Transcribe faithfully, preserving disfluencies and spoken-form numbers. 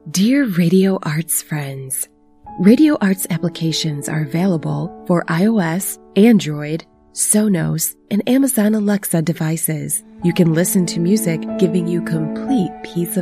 Dear Radio Arts friends, Radio Arts applications are available for iOS, Android, Sonos, and Amazon Alexa devices. You can listen to music, giving you complete peace of